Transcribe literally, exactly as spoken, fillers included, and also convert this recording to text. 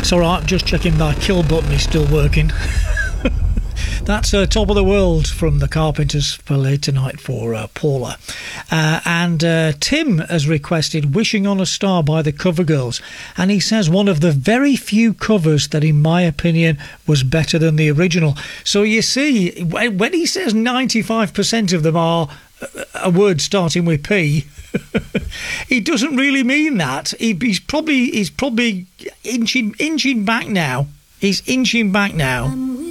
It's all right, I'm just checking my kill button is still working. That's uh, Top of the World from the Carpenters for late tonight for uh, Paula. Uh, and uh, Tim has requested Wishing on a Star by the Covergirls. And he says one of the very few covers that, in my opinion, was better than the original. So you see, when he says ninety-five percent of them are a word starting with P, he doesn't really mean that. He, he's probably he's probably inching, inching back now. He's inching back now.